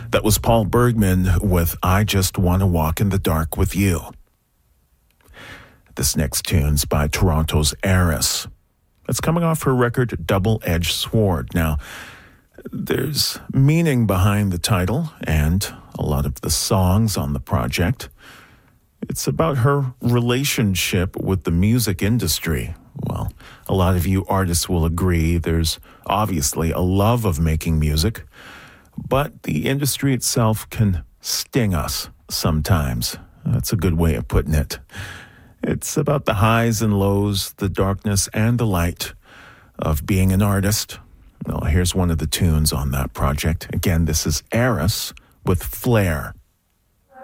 That was Paul Bergman with I Just Want to Walk in the Dark with You. This next tune's by Toronto's Eris. It's coming off her record Double-Edged Sword. Now, there's meaning behind the title and a lot of the songs on the project. It's about her relationship with the music industry. Well, a lot of you artists will agree there's obviously a love of making music, but the industry itself can sting us sometimes. That's a good way of putting it. It's about the highs and lows, the darkness and the light of being an artist. Well, here's one of the tunes on that project. Again, this is Eris with Flare.